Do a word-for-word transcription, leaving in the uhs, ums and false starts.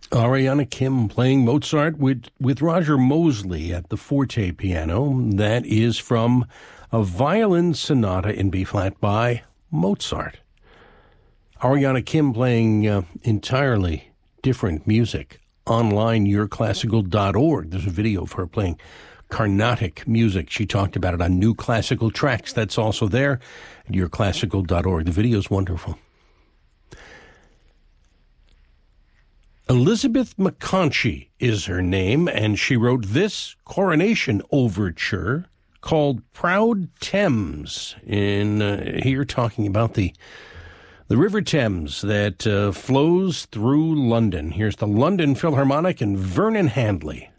Ariana Kim playing Mozart with, with Roger Mosley at the forte piano. That is from a violin sonata in B-flat by Mozart. Ariana Kim playing uh, entirely different music. Online, your classical dot org. There's a video of her playing Carnatic music. She talked about it on New Classical Tracks. That's also there at your classical dot org. The video is wonderful. Elizabeth McConchie is her name, and she wrote this coronation overture called Proud Thames. In uh, here talking about the the River Thames that uh, flows through London. Here's the London Philharmonic and Vernon Handley.